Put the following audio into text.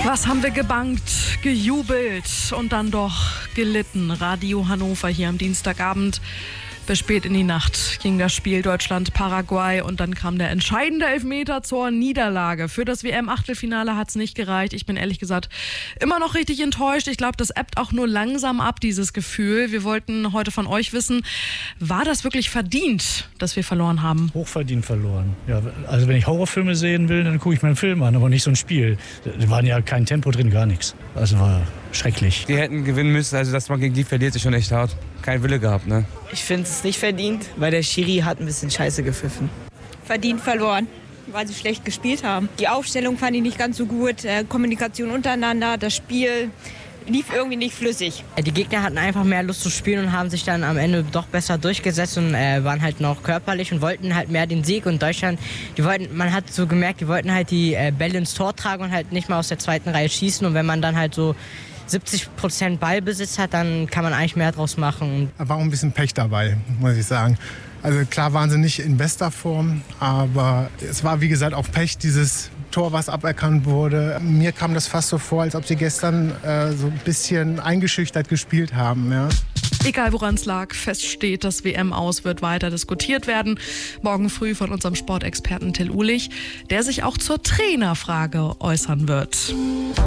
Was haben wir gebangt, gejubelt und dann doch gelitten? Radio Hannover hier am Dienstagabend. Bis spät in die Nacht ging das Spiel Deutschland-Paraguay und dann kam der entscheidende Elfmeter zur Niederlage. Für das WM-Achtelfinale hat es nicht gereicht. Ich bin ehrlich gesagt immer noch richtig enttäuscht. Ich glaube, das ebbt auch nur langsam ab, dieses Gefühl. Wir wollten heute von euch wissen, war das wirklich verdient, dass wir verloren haben? Hochverdient verloren. Ja, also wenn ich Horrorfilme sehen will, dann gucke ich mir einen Film an, aber nicht so ein Spiel. Da war ja kein Tempo drin, gar nichts. Also war schrecklich. Die hätten gewinnen müssen, also dass man gegen die verliert, ist schon echt hart. Kein Wille gehabt, ne? Ich finde es nicht verdient, weil der Schiri hat ein bisschen scheiße gepfiffen. Verdient verloren, weil sie schlecht gespielt haben. Die Aufstellung fand ich nicht ganz so gut, Kommunikation untereinander, das Spiel lief irgendwie nicht flüssig. Die Gegner hatten einfach mehr Lust zu spielen und haben sich dann am Ende doch besser durchgesetzt und waren halt noch körperlich und wollten halt mehr den Sieg. Und Deutschland, man hat so gemerkt, die wollten halt die Bälle ins Tor tragen und halt nicht mal aus der zweiten Reihe schießen. Und wenn man dann halt so 70% Ballbesitz hat, dann kann man eigentlich mehr draus machen. Da war auch ein bisschen Pech dabei, muss ich sagen. Also klar waren sie nicht in bester Form, aber es war wie gesagt auch Pech, dieses Tor, was aberkannt wurde. Mir kam das fast so vor, als ob sie gestern so ein bisschen eingeschüchtert gespielt haben. Ja. Egal woran es lag, fest steht, das WM-Aus wird weiter diskutiert werden. Morgen früh von unserem Sportexperten Till Uhlich, der sich auch zur Trainerfrage äußern wird.